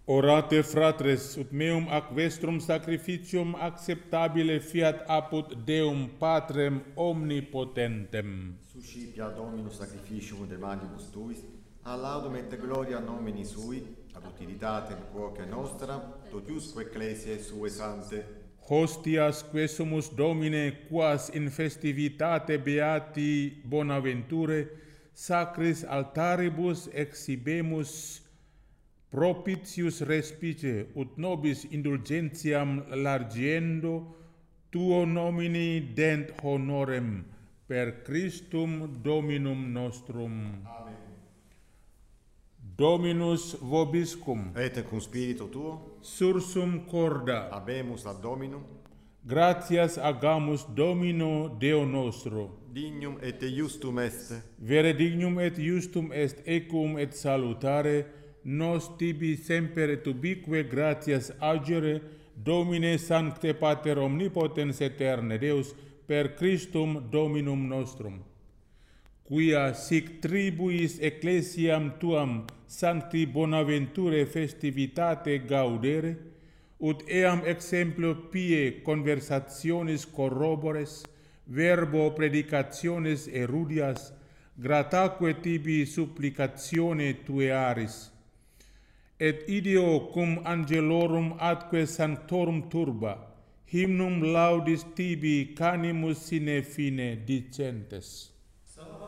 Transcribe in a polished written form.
Orate fratres, ut meum ac vestrum sacrificium acceptabile fiat apud Deum Patrem omnipotentem. Suscipia Dominus sacrificium de manibus tuis, a laudum et gloria nomini sui, ad utilitatem quoque nostra, totiusque ecclesiae sue sante. Hostias que sumus Domine, quas in festivitate beati Bonaventure, sacris altaribus exhibemus, propitius respice, ut nobis indulgentiam largiendo, tuo nomini dent honorem, per Christum Dominum nostrum. Amen. Dominus vobiscum, Et cum spiritu tuo, sursum corda, habemus ad Dominum, gratias agamus Domino Deo nostro, dignum et justum est, vere dignum et justum est ecum et salutare, nos tibi semper et ubique gratias agere, Domine sancte Pater omnipotens eterne Deus, per Christum Dominum nostrum, quia sic tribuis ecclesiam tuam sancti Bonaventure festivitate gaudere, ut eam exemplo pie conversationis corrobores, verbo predicationes erudias, grataque tibi supplicatione tuearis, et ideo cum angelorum atque sanctorum turba, hymnum laudis tibi canimus sine fine dicentes.